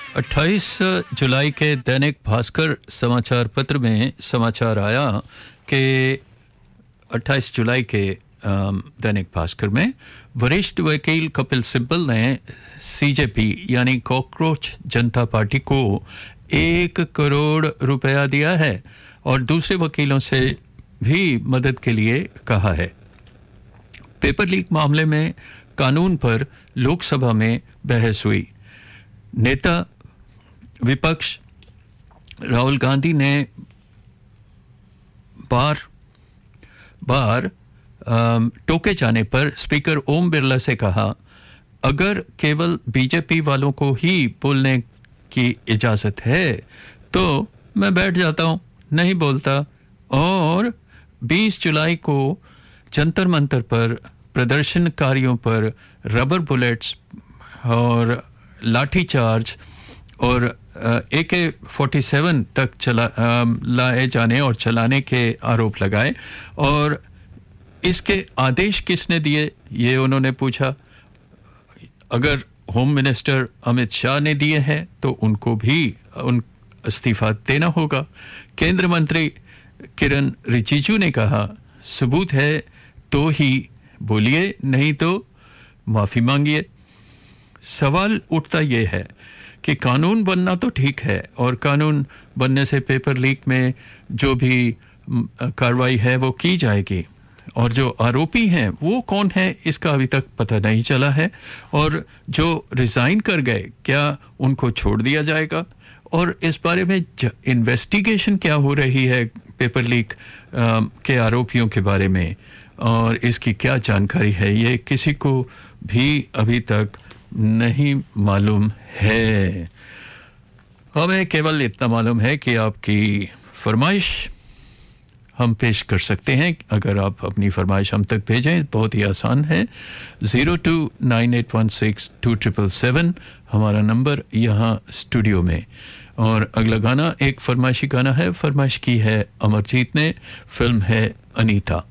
28 जुलाई के दैनिक भास्कर समाचार पत्र में समाचार आया कि 28 जुलाई के दैनिक भास्कर में वरिष्ठ वकील कपिल सिब्बल ने सीजेपी यानी कॉकरोच जनता पार्टी को 1 करोड़ रुपया दिया है और दूसरे वकीलों से भी मदद के लिए कहा है। पेपर लीक मामले में कानून पर लोकसभा में बहस हुई। नेता विपक्ष राहुल गांधी ने बार टोके जाने पर स्पीकर ओम बिरला से कहा, अगर केवल बीजेपी वालों को ही बोलने की इजाजत है तो मैं बैठ जाता हूं, नहीं बोलता। और 20 जुलाई को जंतर मंतर पर प्रदर्शनकारियों पर रबर बुलेट्स और लाठीचार्ज और AK-47 तक लाए जाने और चलाने के आरोप लगाए। और इसके आदेश किसने दिए, ये उन्होंने पूछा। अगर होम मिनिस्टर अमित शाह ने दिए हैं तो उनको भी इस्तीफा देना होगा। केंद्र मंत्री किरण रिजिजू ने कहा, सबूत है तो ही बोलिए, नहीं तो माफी मांगिए। सवाल उठता यह है कि कानून बनना तो ठीक है और कानून बनने से पेपर लीक में जो भी कार्रवाई है वो की जाएगी, और जो आरोपी हैं वो कौन है इसका अभी तक पता नहीं चला है। और जो रिजाइन कर गए क्या उनको छोड़ दिया जाएगा, और इस बारे में इन्वेस्टिगेशन क्या हो रही है पेपर लीक के आरोपियों के बारे में और इसकी क्या जानकारी है, ये किसी को भी अभी तक नहीं मालूम है। हमें केवल इतना मालूम है कि आपकी फरमाइश हम पेश कर सकते हैं। अगर आप अपनी फरमाइश हम तक भेजें, बहुत ही आसान है। 0298162777 हमारा नंबर यहाँ स्टूडियो में। और अगला गाना एक फरमाइशी गाना है, फरमाइश की है अमरजीत ने, फिल्म है अनीता।